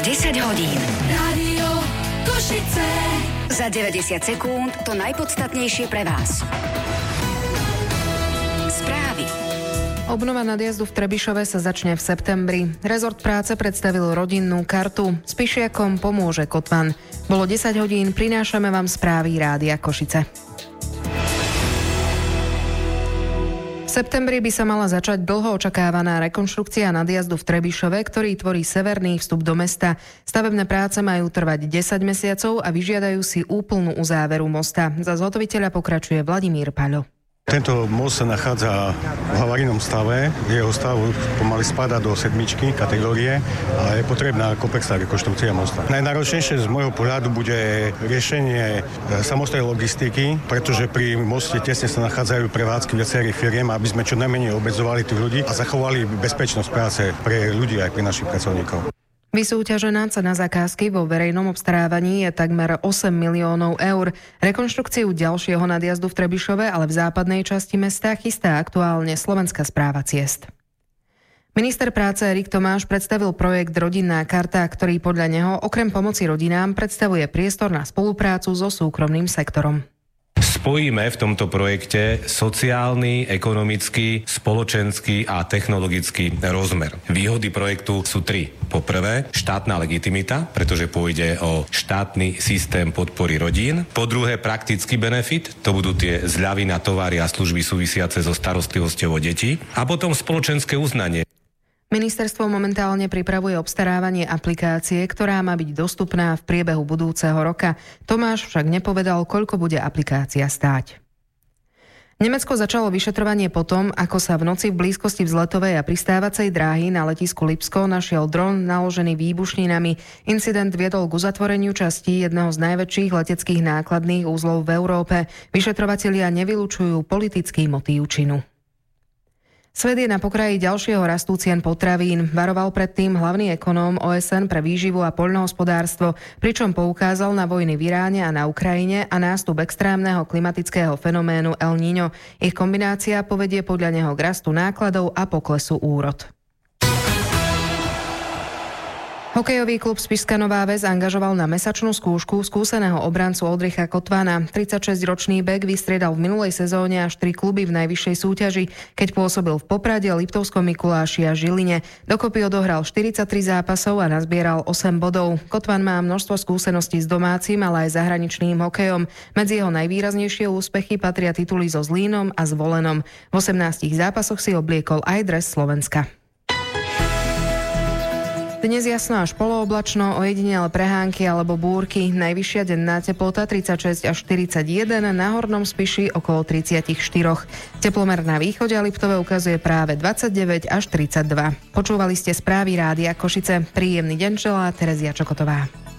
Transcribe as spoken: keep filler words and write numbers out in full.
desať hodín. Rádio Košice. Za deväťdesiat sekúnd to najpodstatnejšie pre vás. Správy. Obnova nadjazdu v Trebišove sa začne v septembri. Rezort práce predstavil rodinnú kartu. Spišiakom pomôže Kotvan. Bolo desať hodín, prinášame vám správy Rádia Košice. V septembri by sa mala začať dlho očakávaná rekonštrukcia nadjazdu v Trebišove, ktorý tvorí severný vstup do mesta. Stavebné práce majú trvať desať mesiacov a vyžiadajú si úplnú uzáveru mosta. Za zhotoviteľa pokračuje Vladimír Paľo. Tento most sa nachádza v havarijnom stave, jeho stav pomaly spadá do sedmičky kategórie a je potrebná komplexná rekonštrukcia mosta. Najnáročnejšie z môjho pohľadu bude riešenie samostej logistiky, pretože pri moste tesne sa nachádzajú prevádzky viacerých firiem, aby sme čo najmenej obmedzovali tých ľudí a zachovali bezpečnosť práce pre ľudí aj pre našich pracovníkov. Vysúťažená cena zakázky vo verejnom obstarávaní je takmer osem miliónov eur. Rekonštrukciu ďalšieho nadjazdu v Trebišove, ale v západnej časti mesta chystá aktuálne Slovenská správa ciest. Minister práce Erik Tomáš predstavil projekt Rodinná karta, ktorý podľa neho okrem pomoci rodinám predstavuje priestor na spoluprácu so súkromným sektorom. Spojíme v tomto projekte sociálny, ekonomický, spoločenský a technologický rozmer. Výhody projektu sú tri. Po prvé, štátna legitimita, pretože pôjde o štátny systém podpory rodín. Po druhé, praktický benefit, to budú tie zľavy na tovary a služby súvisiace so starostlivosťou o deti. A potom spoločenské uznanie. Ministerstvo momentálne pripravuje obstarávanie aplikácie, ktorá má byť dostupná v priebehu budúceho roka. Tomáš však nepovedal, koľko bude aplikácia stáť. Nemecko začalo vyšetrovanie po tom, ako sa v noci v blízkosti vzletovej a pristávacej dráhy na letisku Lipsko našiel dron naložený výbušninami. Incident viedol k uzatvoreniu častí jedného z najväčších leteckých nákladných úzlov v Európe. Vyšetrovatelia nevylučujú politický motív činu. Svet je na pokraji ďalšieho rastu cien potravín. Varoval predtým hlavný ekonóm ó es en pre výživu a poľnohospodárstvo, pričom poukázal na vojny v Iráne a na Ukrajine a nástup extrémneho klimatického fenoménu El Niño. Ich kombinácia povedie podľa neho k rastu nákladov a poklesu úrod. Hokejový klub Spišská Nová Ves angažoval na mesačnú skúšku skúseného obrancu Oldricha Kotvana. tridsaťšesťročný bek vystriedal v minulej sezóne až tri kluby v najvyššej súťaži, keď pôsobil v Poprade, Liptovskom Mikuláši a Žiline. Dokopy odohral štyridsaťtri zápasov a nazbieral osem bodov. Kotvan má množstvo skúseností s domácim, ale aj zahraničným hokejom. Medzi jeho najvýraznejšie úspechy patria tituly so Zlínom a Zvolenom. V osemnástich zápasoch si obliekol aj dres Slovenska. Dnes jasno až polooblačno, ojedinele prehánky alebo búrky. Najvyššia denná teplota tridsaťšesť až štyridsaťjeden, na hornom Spiši okolo tridsaťštyri. Teplomer na východe a Liptove ukazuje práve dvadsaťdeväť až tridsaťdva. Počúvali ste správy Rádia Košice. Príjemný deň želá Terezia Čokotová.